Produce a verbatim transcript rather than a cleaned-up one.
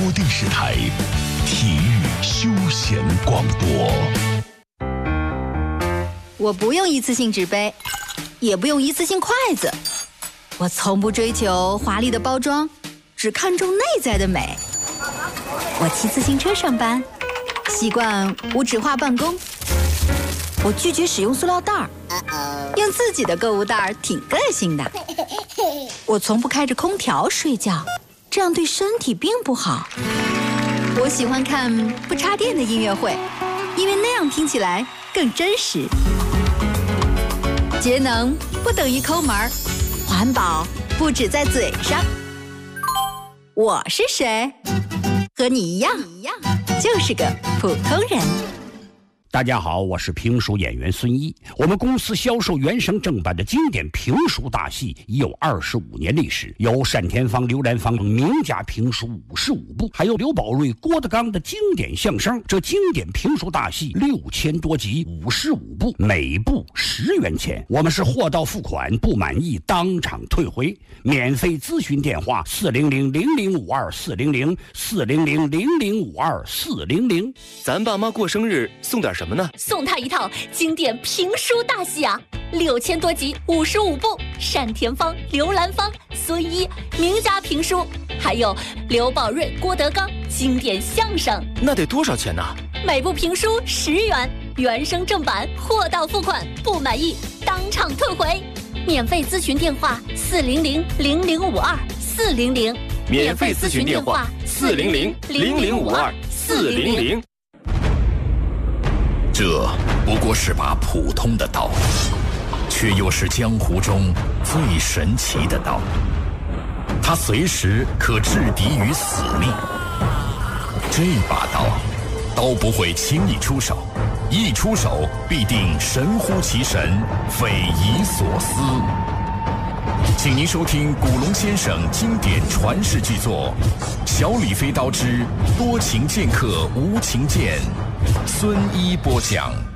播电视台体育休闲广播。 我不用一次性纸杯，也不用一次性筷子，我从不追求华丽的包装，只看重内在的美。我骑自行车上班，习惯无纸化办公。我拒绝使用塑料袋儿，用自己的购物袋儿挺个性的。我从不开着空调睡觉，这样对身体并不好。我喜欢看不插电的音乐会，因为那样听起来更真实。节能不等于抠门儿，环保不止在嘴上。我是谁？和你一样，就是个普通人。 大家好，我是评书演员孙一。我们公司销售原声正版的经典评书大戏已有二十五年历史，有单田芳、刘兰芳名家评书五十五部，还有刘宝瑞、郭德纲的经典相声。这经典评书大戏六千多集，五十五部，每部十元钱。我们是货到付款，不满意当场退回。免费咨询电话：四零零零零五二四零零四零零零零五二四零零。 咱爸妈过生日送点什么呢？ 送他一套经典评书大戏啊，六千多集，五十五部，单田芳、刘兰芳、孙一名家评书，还有刘宝瑞、郭德纲经典相声。 那得多少钱呢？ 每部评书十元，原声正版，货到付款，不满意当场退回。免费咨询电话：四零零零零五二四零零。 免费咨询电话：四零零零零五二四零零。 这不过是把普通的刀，却又是江湖中最神奇的刀。它随时可置敌于死地。这把刀，刀不会轻易出手，一出手必定神乎其神，匪夷所思。请您收听古龙先生经典传世巨作《小李飞刀之多情剑客无情剑》，孙一播讲。